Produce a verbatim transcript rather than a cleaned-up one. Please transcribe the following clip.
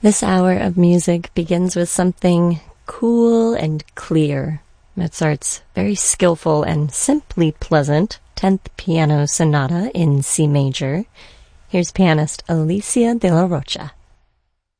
This hour of music begins with something cool and clear. Mozart's very skillful and simply pleasant tenth Piano Sonata in C major. Here's pianist Alicia de la Rocha.